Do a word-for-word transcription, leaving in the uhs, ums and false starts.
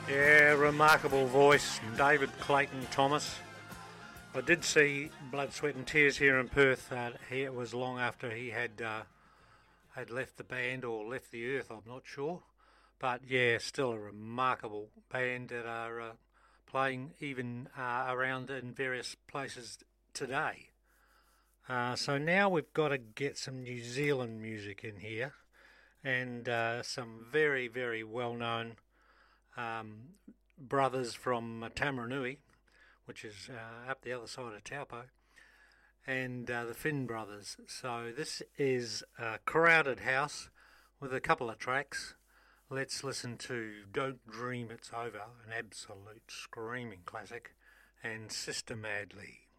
Yeah, remarkable voice, David Clayton Thomas. I did see Blood, Sweat and Tears here in Perth. Uh, he, it was long after he had uh, had left the band or left the earth, I'm not sure. But yeah, still a remarkable band that are uh, playing even uh, around in various places today. Uh, so now we've got to get some New Zealand music in here and uh, some very, very well known um, brothers from uh, Tamaranui, which is uh, up the other side of Taupo, and uh, the Finn brothers. So this is a Crowded House with a couple of tracks. Let's listen to Don't Dream It's Over, an absolute screaming classic, and Sister Madly.